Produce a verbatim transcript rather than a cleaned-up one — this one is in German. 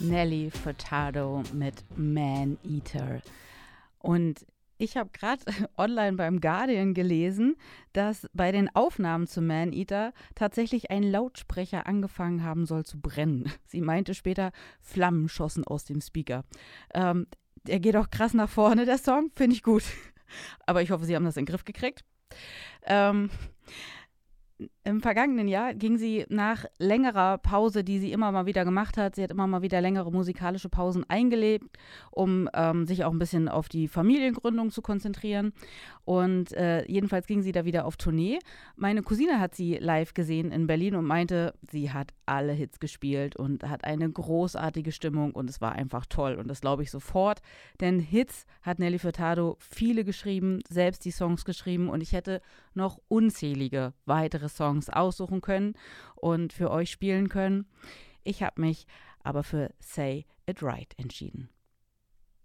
Nelly Furtado mit Man Eater. Und ich habe gerade online beim Guardian gelesen, dass bei den Aufnahmen zu Man Eater tatsächlich ein Lautsprecher angefangen haben soll zu brennen. Sie meinte später, Flammen schossen aus dem Speaker. Ähm, der geht auch krass nach vorne, der Song, finde ich gut. Aber ich hoffe, Sie haben das in den Griff gekriegt. Ähm, Im vergangenen Jahr ging sie nach längerer Pause, die sie immer mal wieder gemacht hat, sie hat immer mal wieder längere musikalische Pausen eingelegt, um ähm, sich auch ein bisschen auf die Familiengründung zu konzentrieren. Und äh, jedenfalls ging sie da wieder auf Tournee. Meine Cousine hat sie live gesehen in Berlin und meinte, sie hat alle Hits gespielt und hat eine großartige Stimmung und es war einfach toll. Und das glaube ich sofort, denn Hits hat Nelly Furtado viele geschrieben, selbst die Songs geschrieben und ich hätte noch unzählige weitere Songs aussuchen können und für euch spielen können. Ich habe mich aber für Say It Right entschieden.